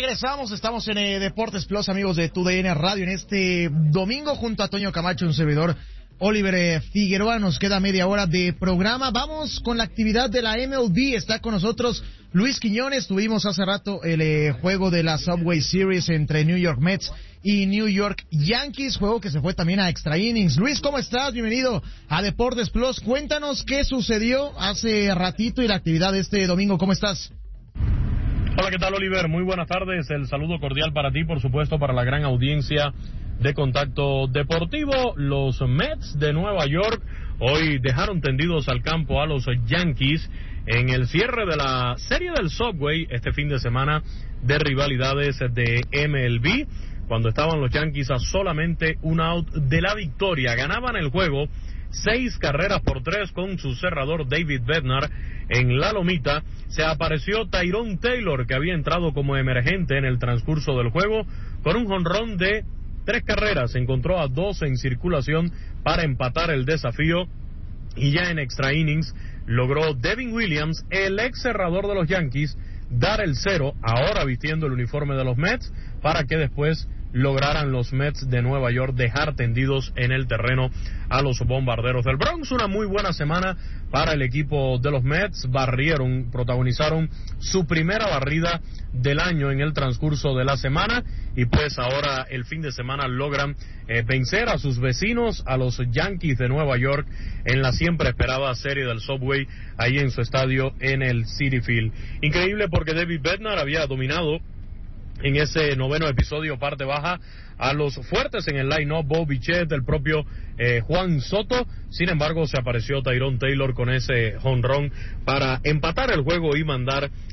Regresamos, estamos en Deportes Plus, amigos de TUDN Radio, en este domingo junto a Toño Camacho, un servidor, Oliver Figueroa. Nos queda media hora de programa. Vamos con la actividad de la MLB. Está con nosotros Luis Quiñones. Tuvimos hace rato el juego de la Subway Series entre New York Mets y New York Yankees, juego que se fue también a extra innings. Luis, ¿cómo estás? Bienvenido a Deportes Plus. Cuéntanos qué sucedió hace ratito y la actividad de este domingo. ¿Cómo estás? Hola, ¿qué tal, Oliver? Muy buenas tardes. El saludo cordial para ti, por supuesto, para la gran audiencia de Contacto Deportivo. Los Mets de Nueva York hoy dejaron tendidos al campo a los Yankees en el cierre de la serie del Subway este fin de semana de rivalidades de MLB, cuando estaban los Yankees a solamente un out de la victoria. Ganaban el juego 6-3 con su cerrador David Bednar. En la lomita se apareció Tyrone Taylor, que había entrado como emergente en el transcurso del juego con un jonrón de 3 carreras. Encontró a 2 en circulación para empatar el desafío, y ya en extra innings logró Devin Williams, el ex cerrador de los Yankees, dar el 0, ahora vistiendo el uniforme de los Mets, para que después lograran los Mets de Nueva York dejar tendidos en el terreno a los Bombarderos del Bronx. Una muy buena semana para el equipo de los Mets. Protagonizaron su primera barrida del año en el transcurso de la semana, y pues ahora el fin de semana logran vencer a sus vecinos, a los Yankees de Nueva York, en la siempre esperada serie del Subway, ahí en su estadio en el Citi Field. Increíble, porque David Bednar había dominado en ese noveno episodio parte baja a los fuertes en el line-up, Bo Bichette, el propio Juan Soto. Sin embargo, se apareció Tyrone Taylor con ese jonrón para empatar el juego y mandar